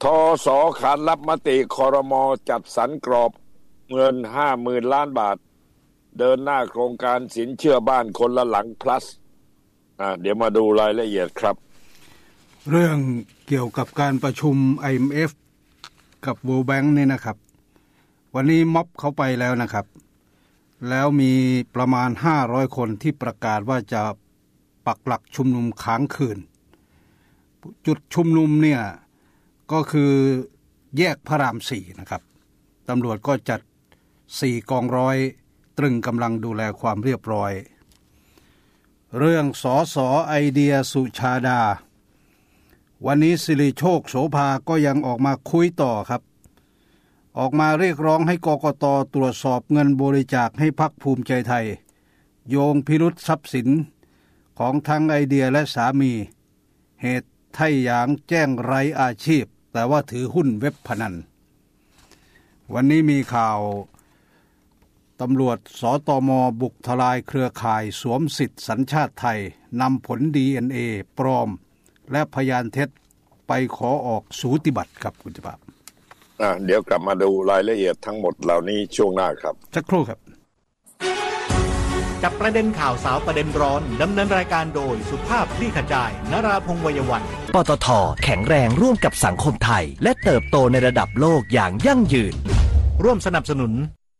ทส.ขานรับมติครม.จัดสรรกรอบเงิน 50,000 ล้านบาทเดินหน้าโครงการสินเชื่อบ้านคนละหลัง plus เดี๋ยวมาดูรายละเอียดครับเรื่องเกี่ยวกับการประชุม IMF กับ World Bank นี่นะครับวันนี้ม็อบเข้าไปแล้วนะครับแล้วมีประมาณ500คนที่ประกาศว่าจะปักหลักชุมนุมค้างคืนจุดชุมนุมเนี่ยก็คือแยกพระราม 4นะครับตำรวจก็จัด4กองร้อยตรึงกำลังดูแลความเรียบร้อยเรื่องสส.ไอเดียสุชาดาวันนี้สิริโชคโสภาก็ยังออกมาคุยต่อครับออกมาเรียกร้องให้กกต.ตรวจสอบเงินบริจาคให้พรรคภูมิใจไทยโยงพิรุธทรัพย์สินของทั้งไอเดียและสามีเหตุไท่หยางแจ้งไร้อาชีพแต่ว่าถือหุ้นเว็บพนันวันนี้มีข่าวตำรวจสตม.บุกทลายเครือข่ายสวมสิทธิสัญชาติไทยนำผล DNA ปลอมและพยานเท็จไปขอออกสูติบัตรครับคุณจิบาเดี๋ยวกลับมาดูรายละเอียดทั้งหมดเหล่านี้ช่วงหน้าครับสักครู่ครับจับประเด็นข่าวสาวประเด็นร้อนดำเนินรายการโดยสุภาพคลี่ขจายนราพงษ์วัยวันปตท.แข็งแรงร่วมกับสังคมไทยและเติบโตในระดับโลกอย่างยั่งยืนร่วมสนับสนุน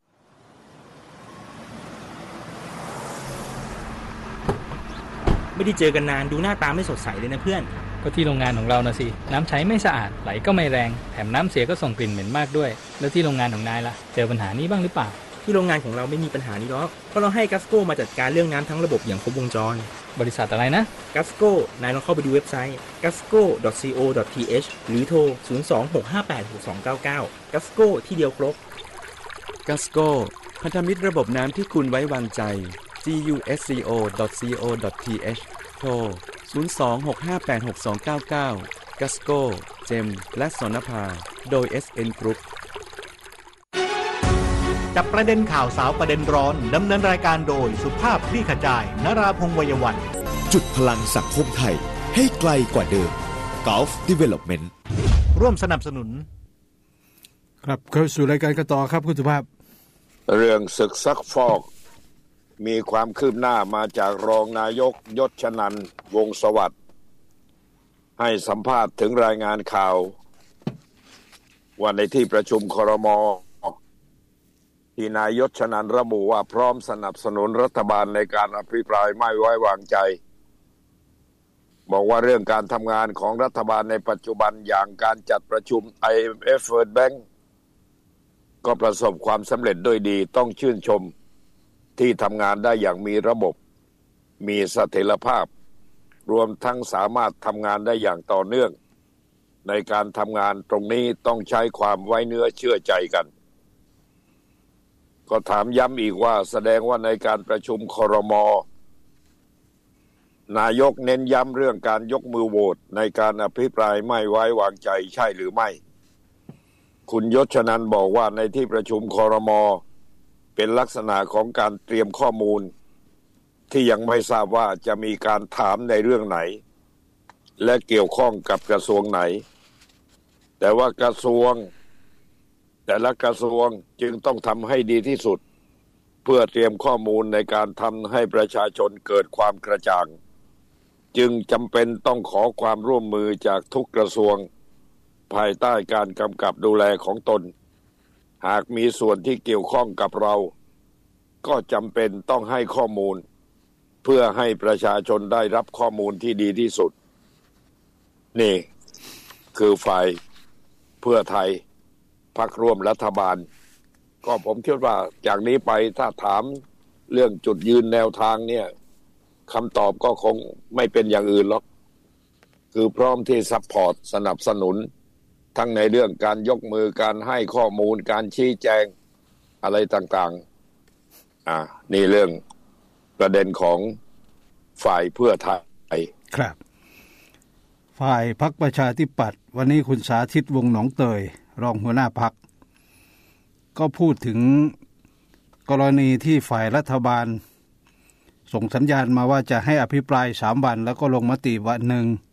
ไม่ได้เจอกันนานดูหน้าตาไม่สดใสเลยนะเพื่อนก็ที่โรงงานของเรานะสิน้ำใช้ไม่สะอาดไหลก็ไม่แรงแถมน้ำเสียก็ส่งกลิ่นเหม็นมากด้วยแล้วที่โรงงานของนายล่ะเจอปัญหานี้บ้างหรือเปล่าที่โรงงานของเราไม่มีปัญหานี้หรอกเพราะเราให้กัสโก้มาจัดการเรื่องน้ำทั้งระบบอย่างครบวงจรบริษัทอะไรนะกัสโก้นายลองเข้าไปดูเว็บไซต์ gasco.co.th หรือโทร 026586299 กัสโก้ที่เดียวครบกัสโก้พันธมิตรระบบน้ำที่คุณไว้วางใจ gasco.co.th โทร 026586299 กัสโก้เจมและสนภาโดย SN Group จับประเด็นข่าวสาวประเด็นร้อนดำเนินรายการโดยสุภาพคลี่ขจายนราพงษ์วัยวันจุดพลังสังคมไทยให้ไกลกว่าเดิม Gulf Development ร่วมสนับสนุนครับเข้าสู่รายการกันต่อครับคุณสุภาพเรื่องศึกซักฟอกมีความคืบหน้ามาจากรองนายกยศชนันท์วงศ์สวัสดิ์ให้สัมภาษณ์ถึงรายงานข่าวว่าในที่ประชุมครม.ที่นายยศชนันท์ระบุว่าพร้อมสนับสนุนรัฐบาลในการอภิปรายไม่ไว้วางใจบอกว่าเรื่องการทำงานของรัฐบาลในปัจจุบันอย่างการจัดประชุม IMF World Bank ก็ประสบความสำเร็จด้วยดีต้องชื่นชมที่ทำงานได้อย่างมีระบบมีเสถียรภาพรวมทั้งสามารถทำงานได้อย่างต่อเนื่องในการทำงานตรงนี้ต้องใช้ความไว้เนื้อเชื่อใจกันก็ถามย้ำอีกว่าแสดงว่าในการประชุมครม.นายกเน้นย้ำเรื่องการยกมือโหวตในการอภิปรายไม่ไว้วางใจใช่หรือไม่คุณยศชนันท์บอกว่าในที่ประชุมครม.เป็นลักษณะของการเตรียมข้อมูลที่ยังไม่ทราบว่าจะมีการถามในเรื่องไหนและเกี่ยวข้องกับกระทรวงไหนแต่ว่ากระทรวงแต่ละกระทรวงจึงต้องทำให้ดีที่สุดเพื่อเตรียมข้อมูลในการทำให้ประชาชนเกิดความกระจ่างจึงจำเป็นต้องขอความร่วมมือจากทุกกระทรวงภายใต้การกำกับดูแลของตนหากมีส่วนที่เกี่ยวข้องกับเราก็จำเป็นต้องให้ข้อมูลเพื่อให้ประชาชนได้รับข้อมูลที่ดีที่สุดนี่คือฝ่ายเพื่อไทยพรรคร่วมรัฐบาลก็ผมคิดว่าจากนี้ไปถ้าถามเรื่องจุดยืนแนวทางเนี่ยคำตอบก็คงไม่เป็นอย่างอื่นหรอกคือพร้อมที่ซัพพอร์ตสนับสนุนทั้งในเรื่องการยกมือการให้ข้อมูลการชี้แจงอะไรต่างๆนี่เรื่องประเด็นของฝ่ายเพื่อไทยครับฝ่ายพรรคประชาธิปัตย์วันนี้คุณสาธิตวงศ์หนองเตยรองหัวหน้าพรรคก็พูดถึงกรณีที่ฝ่ายรัฐบาลส่งสัญญาณมาว่าจะให้อภิปราย3วันแล้วก็ลงมติวันหนึ่ง